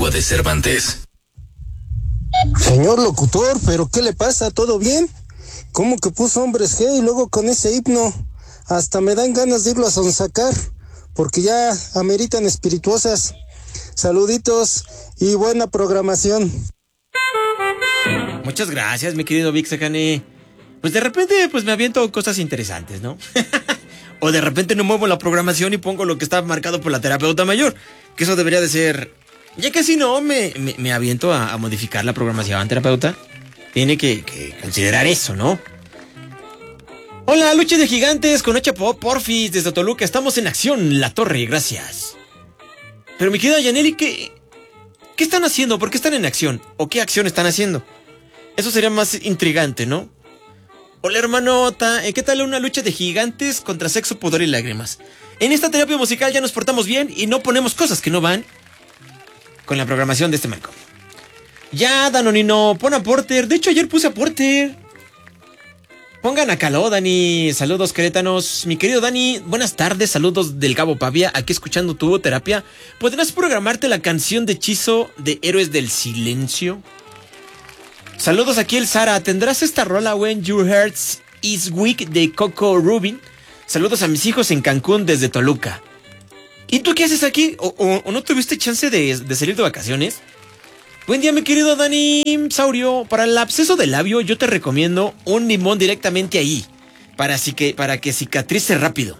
Grupo de Cervantes. Señor locutor, ¿pero qué le pasa? ¿Todo bien? ¿Cómo que puso hombres G y luego con ese himno? Hasta me dan ganas de irlo a sonsacar, porque ya ameritan espirituosas. Saluditos y buena programación. Muchas gracias, mi querido Vic Sacane. Pues de repente, pues me aviento cosas interesantes, ¿no? O de repente no muevo la programación y pongo lo que está marcado por la terapeuta mayor. Que eso debería de ser... Ya que si no, me aviento a modificar la programación, terapeuta. Tiene que considerar eso, ¿no? Hola, lucha de gigantes con Ocha Porfis desde Toluca. Estamos en acción, La Torre, gracias. Pero mi querida Yaneli, ¿qué están haciendo? ¿Por qué están en acción? ¿O qué acción están haciendo? Eso sería más intrigante, ¿no? Hola, hermanota, ¿qué tal una lucha de gigantes contra sexo, pudor y lágrimas? En esta terapia musical ya nos portamos bien y no ponemos cosas que no van con la programación de este manicomio. Ya, Danonino, pon a Porter. De hecho, ayer puse a Porter. Pongan a Caló, Dani. Saludos, querétanos. Mi querido Dani, buenas tardes. Saludos del Gabo Pavia, aquí escuchando tu terapia. ¿Podrás programarte la canción de hechizo de Héroes del Silencio? Saludos aquí el Sara. ¿Tendrás esta rola When Your Heart is Weak de Coco Rubin? Saludos a mis hijos en Cancún desde Toluca. ¿Y tú qué haces aquí? ¿O no tuviste chance de salir de vacaciones? Buen día, mi querido Dani Saurio. Para el absceso del labio yo te recomiendo un limón directamente ahí, para que cicatrice rápido.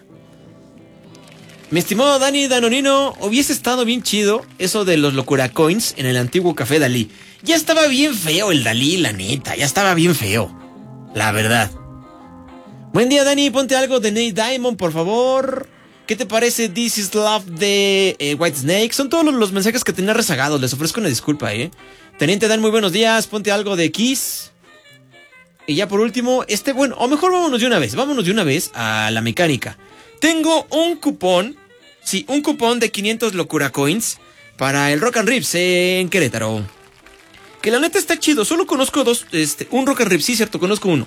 Mi estimado Dani Danonino, hubiese estado bien chido eso de los Locura Coins en el antiguo Café Dalí. Ya estaba bien feo el Dalí, la neta, ya estaba bien feo, la verdad. Buen día, Dani, ponte algo de Nate Diamond, por favor. ¿Qué te parece This Is Love de Whitesnake? Son todos los mensajes que tenía rezagados, les ofrezco una disculpa, Teniente Dan, muy buenos días, ponte algo de Kiss. Y ya por último, bueno, o mejor vámonos de una vez a la mecánica. Tengo un cupón de 500 Locura Coins para el Rock and Rips en Querétaro. Que la neta está chido, solo conozco un Rock and Rips, sí, cierto, conozco uno.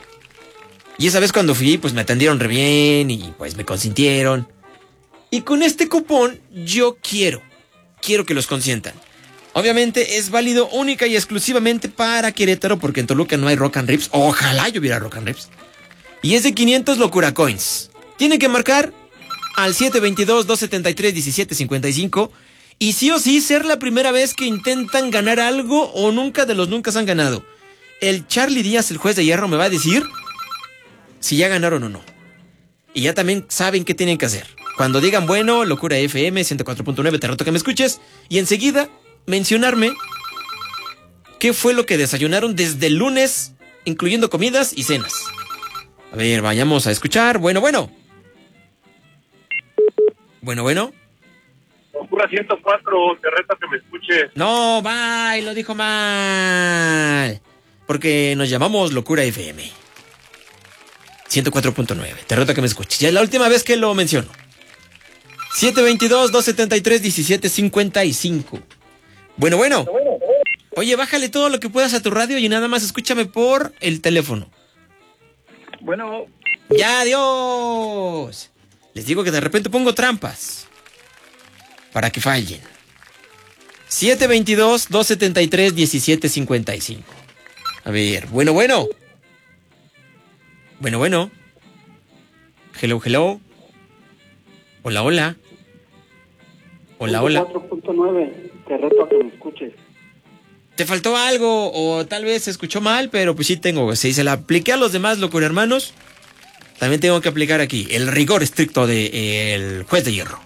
Y esa vez cuando fui, pues me atendieron re bien y pues me consintieron. Y con este cupón yo quiero que los consientan. Obviamente es válido única y exclusivamente para Querétaro, porque en Toluca no hay Rock and Rips. Ojalá yo hubiera Rock and Rips. Y es de 500 Locura Coins. Tienen que marcar al 722-273-1755. Y sí o sí ser la primera vez que intentan ganar algo o nunca de los nunca han ganado. El Charlie Díaz, el juez de hierro, me va a decir si ya ganaron o no. Y ya también saben qué tienen que hacer. Cuando digan, bueno, Locura FM 104.9, te reto que me escuches. Y enseguida mencionarme qué fue lo que desayunaron desde el lunes, incluyendo comidas y cenas. A ver, vayamos a escuchar. Bueno. Locura 104, te reto que me escuches. No, bye, lo dijo mal. Porque nos llamamos Locura FM 104.9. Te reto que me escuches. Ya es la última vez que lo menciono. 722-273-1755. Bueno. Oye, bájale todo lo que puedas a tu radio y nada más escúchame por el teléfono. Bueno. Ya, adiós. Les digo que de repente pongo trampas para que fallen. 722-273-1755. A ver, bueno. Hello. Hola. 4.9, te reto a que me escuches. ¿Te faltó algo o tal vez se escuchó mal? Pero pues sí tengo, si se la apliqué a los demás Locura Hermanos, también tengo que aplicar aquí el rigor estricto del juez de hierro.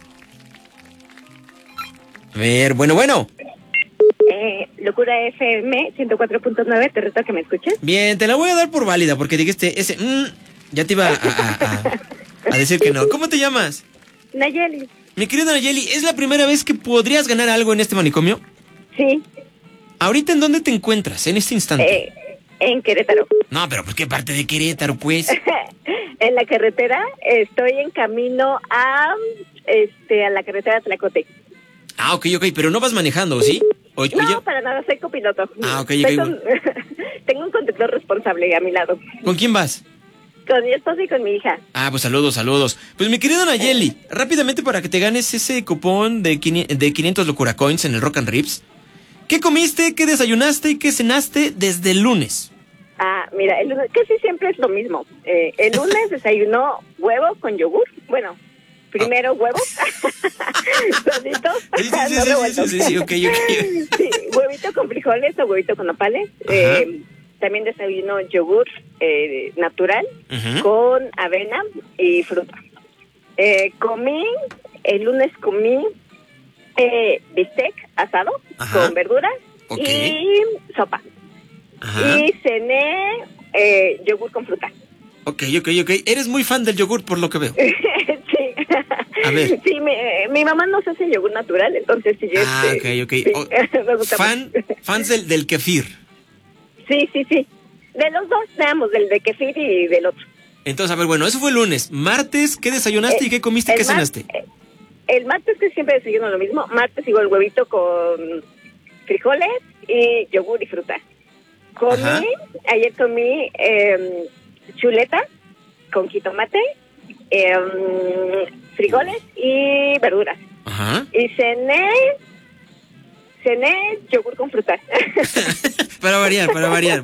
A ver, bueno. Locura FM 104.9, te reto a que me escuches. Bien, te la voy a dar por válida porque dijiste ese... ya te iba a decir que no. ¿Cómo te llamas? Nayeli. Mi querida Nayeli, ¿es la primera vez que podrías ganar algo en este manicomio? Sí. ¿Ahorita en dónde te encuentras en este instante? En Querétaro. No, pero ¿por qué parte de Querétaro, pues? En la carretera, estoy en camino a la carretera de Tlacote. Ah, ok, pero no vas manejando, ¿sí? No, para nada, soy copiloto. Ah, ok. Tengo un conductor responsable a mi lado. ¿Con quién vas? Con mi esposa y con mi hija. Ah, pues saludos. Pues mi querida Nayeli, rápidamente para que te ganes ese cupón de 500 Locura Coins en el Rock and Rips, ¿Qué comiste, qué desayunaste y qué cenaste desde el lunes? Mira, el lunes casi siempre es lo mismo. El lunes desayunó huevo con yogur. Bueno, primero huevos. Solitos. Sí, ok. Sí, huevito con frijoles o huevito con nopales. También desayunó yogur natural con avena y fruta. El lunes comí bistec asado con verduras y sopa. Y cené yogur con fruta. Ok. Eres muy fan del yogur por lo que veo. Sí. A ver. Sí, mi mamá nos hace yogur natural, entonces sí. Ok. Sí, me gusta Fans del kefir. Sí. De los dos, veamos, del de kefir y del otro. Entonces, a ver, bueno, eso fue el lunes. Martes, ¿qué desayunaste y qué comiste y qué cenaste? El martes, que siempre desayuno lo mismo. Martes igual huevito con frijoles y yogur y fruta. Ayer comí chuleta con jitomate, frijoles y verduras. Y cené yogur con fruta. Para variar.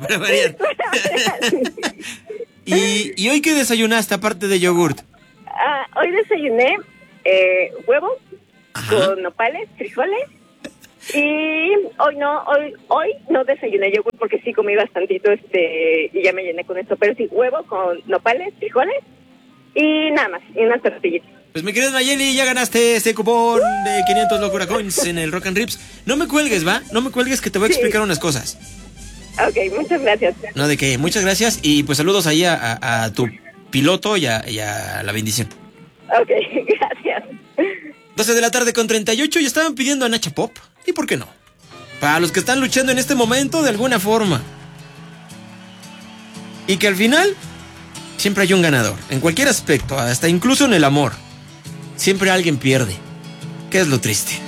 ¿Y hoy qué desayunaste aparte de yogurt? Hoy desayuné huevo con nopales, frijoles. Y hoy no desayuné yogur porque sí comí bastantito y ya me llené con esto, pero sí huevo con nopales, frijoles y nada más, y unas tortillitas. Pues mi querida Nayeli, ya ganaste este cupón de 500 Locura Coins en el Rock and Rips. No me cuelgues, ¿va? No me cuelgues, que te voy a explicar unas cosas. Ok, muchas gracias. No, de qué, muchas gracias y pues saludos ahí a tu piloto y a la bendición. Ok, gracias. 12 de la tarde con 38 y estaban pidiendo a Nacha Pop. ¿Y por qué no? Para los que están luchando en este momento de alguna forma. Y que al final siempre hay un ganador. En cualquier aspecto, hasta incluso en el amor. Siempre alguien pierde. ¿Qué es lo triste?